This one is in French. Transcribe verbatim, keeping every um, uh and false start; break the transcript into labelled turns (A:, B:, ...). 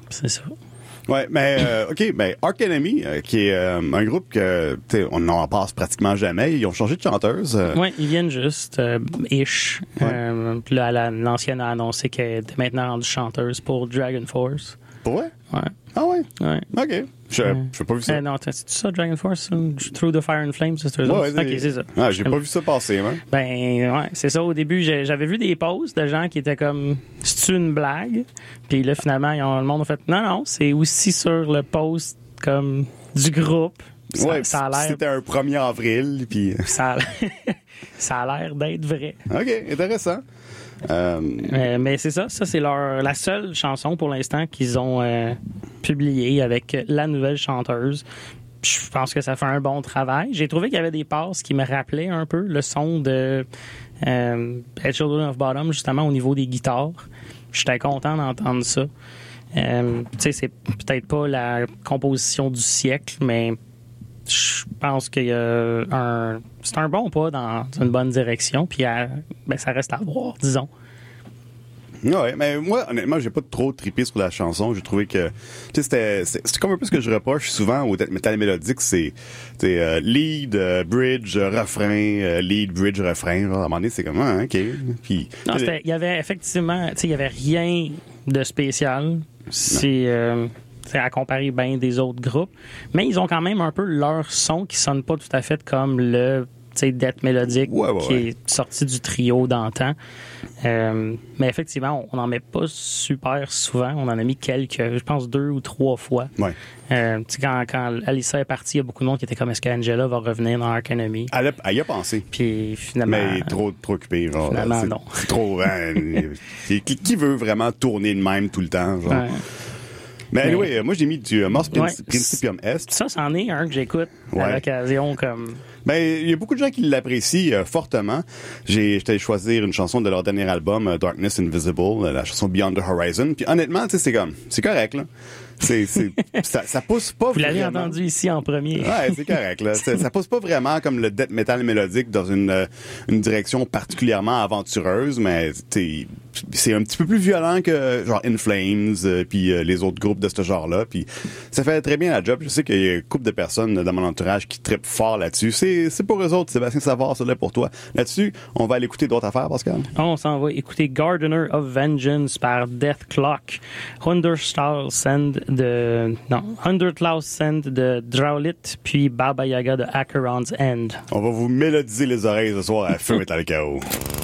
A: C'est ça.
B: Ouais, mais euh, OK, ben Arch Enemy, euh, qui est euh, un groupe que tu sais, on n'en passe pratiquement jamais, ils ont changé de chanteuse. Euh.
A: Oui, ils viennent juste euh, ish.
B: Ouais.
A: Euh, puis là, la, l'ancienne a annoncé qu'elle était maintenant rendue chanteuse pour Dragon Force.
B: Pour vrai?
A: Ouais.
B: Ah ouais?
A: Ouais.
B: OK. Je
A: Ouais.
B: n'ai pas vu ça.
A: Euh, non, c'est ça, Dragon Force? Through the Fire and Flames, c'est eux
B: Ouais,
A: autres? Ok, c'est ça.
B: Ah, j'ai pas vu ça passer, hein.
A: Ben, ouais, c'est ça. Au début, j'ai- j'avais vu des posts de gens qui étaient comme, c'est-tu une blague? Puis là, finalement, ils ont, le monde a fait, non, non, c'est aussi sur le post, comme, du groupe. Ça,
B: Ouais,
A: ça a l'air,
B: c'était un premier avril, puis...
A: ça a, ça a l'air d'être vrai.
B: OK, intéressant. Euh,
A: Euh, mais c'est ça, ça c'est leur la seule chanson pour l'instant qu'ils ont euh, publiée avec la nouvelle chanteuse. Je pense que ça fait un bon travail. J'ai trouvé qu'il y avait des passes qui me rappelaient un peu le son de euh, Children of Bottom, justement au niveau des guitares. J'étais content d'entendre ça. Euh, tu sais, c'est peut-être pas la composition du siècle, mais je pense qu'il y a un c'est un bon pas dans une bonne direction, puis à, ben, ça reste à voir, disons.
B: Ouais, mais moi, honnêtement, j'ai pas trop trippé sur la chanson. J'ai trouvé que, tu sais, c'était, c'est, c'est comme un peu ce que je reproche souvent au death metal mélodique, c'est, tu sais, euh, lead, euh, bridge, euh, refrain, euh, lead, bridge, refrain. Genre, à un moment donné, c'est comme, ah, ok. Puis,
A: Non, c'était, il y avait effectivement, tu sais, il y avait rien de spécial. C'est, euh, c'est à comparer bien des autres groupes, mais ils ont quand même un peu leur son qui sonne pas tout à fait comme le, tu sais, death mélodique
B: ouais, ouais,
A: qui
B: ouais.
A: est sorti du trio d'antan. Euh, mais effectivement, on n'en met pas super souvent. On en a mis quelques, je pense deux ou trois fois.
B: Ouais.
A: Euh, tu sais, quand, quand Alyssa est partie, il y a beaucoup de monde qui était comme, est-ce qu'Angela va revenir dans Arch Enemy?
B: Elle, a, elle y a pensé.
A: Puis finalement...
B: Mais trop, trop occupé, genre.
A: Finalement,
B: c'est,
A: non.
B: c'est trop, hein, qui, qui veut vraiment tourner de même tout le temps, genre.
A: Ouais.
B: Mais
A: Mais-
B: anyway, euh, moi, j'ai mis du euh, Mos
A: Ouais.
B: Principium Est.
A: Ça, c'en est un que j'écoute
B: Ouais.
A: à l'occasion comme...
B: Ben, il y a beaucoup de gens qui l'apprécient euh, fortement. J'ai, j'étais choisir une chanson de leur dernier album, euh, Darkness Invisible, euh, la chanson Beyond the Horizon. Puis honnêtement, tu sais, c'est comme, c'est correct, là. C'est, c'est, ça, ça pousse pas
A: Vous l'avez
B: vraiment.
A: entendu ici en premier.
B: Ouais, c'est correct, là. Ça, ça pousse pas vraiment comme le death metal mélodique dans une, euh, une direction particulièrement aventureuse, mais, tu sais, c'est un petit peu plus violent que, genre, In Flames, euh, puis euh, les autres groupes de ce genre-là. Puis ça fait très bien la job. Je sais qu'il y a une couple de personnes dans mon entourage qui trippent fort là-dessus. C'est, c'est pour eux autres, Sébastien Savard, c'est là pour toi. Là-dessus, on va aller écouter d'autres affaires, Pascal.
A: On s'en va écouter Gardener of Vengeance par Death Clock, Hundertlaus Send de non Hundertlaus Send de Drowlit, puis Baba Yaga de Acheron's End.
B: On va vous mélodiser les oreilles ce soir à Feu Metal Chaos.